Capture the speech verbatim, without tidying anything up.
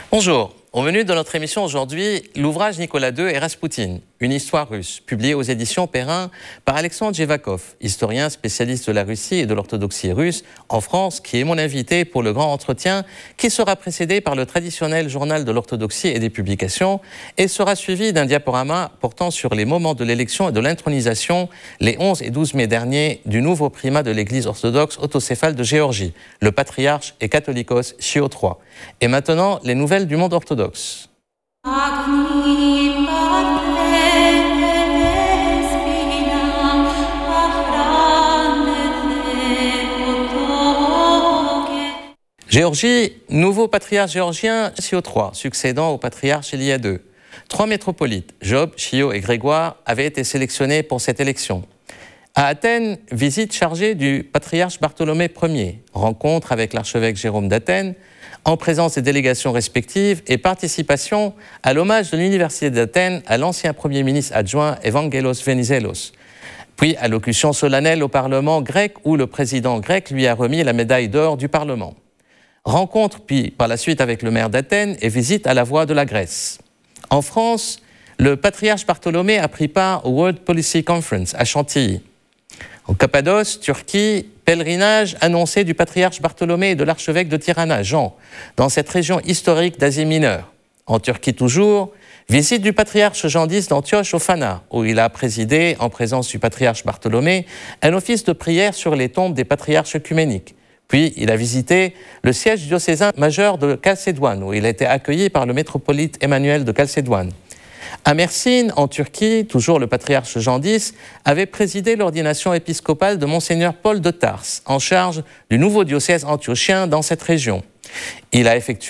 Bonjour. Au menu de notre émission aujourd'hui, l'ouvrage Nicolas deux et Raspoutine, une histoire russe, publié aux éditions Perrin par Alexandre Jevakov, historien spécialiste de la Russie et de l'orthodoxie russe en France, qui est mon invité pour le grand entretien, qui sera précédé par le traditionnel journal de l'orthodoxie et des publications et sera suivi d'un diaporama portant sur les moments de l'élection et de l'intronisation les onze et douze mai dernier du nouveau primat de l'Église orthodoxe autocéphale de Géorgie, le patriarche et catholicos Chio trois. Et maintenant, les nouvelles du monde orthodoxe. Géorgie, nouveau patriarche géorgien, Chio trois, succédant au patriarche Elia deux. Trois métropolites, Job, Chio et Grégoire, avaient été sélectionnés pour cette élection. À Athènes, visite chargée du patriarche Bartholomée premier, rencontre avec l'archevêque Jérôme d'Athènes, en présence des délégations respectives et participation à l'hommage de l'Université d'Athènes à l'ancien Premier ministre adjoint Evangelos Venizelos, puis allocution solennelle au Parlement grec où le président grec lui a remis la médaille d'or du Parlement. Rencontre puis par la suite avec le maire d'Athènes et visite à la Voie de la Grèce. En France, le patriarche Bartholomée a pris part au World Policy Conference à Chantilly. En Cappadoce, Turquie, pèlerinage annoncé du patriarche Bartholomée et de l'archevêque de Tirana, Jean, dans cette région historique d'Asie mineure. En Turquie toujours, visite du patriarche Jean X d'Antioche au Fana, où il a présidé, en présence du patriarche Bartholomée, un office de prière sur les tombes des patriarches œcuméniques. Puis, il a visité le siège diocésain majeur de Chalcédoine, où il a été accueilli par le métropolite Emmanuel de Chalcédoine. À Mersin, en Turquie, toujours le patriarche Jean X avait présidé l'ordination épiscopale de Monseigneur Paul de Tarse, en charge du nouveau diocèse antiochien dans cette région. Il a effectué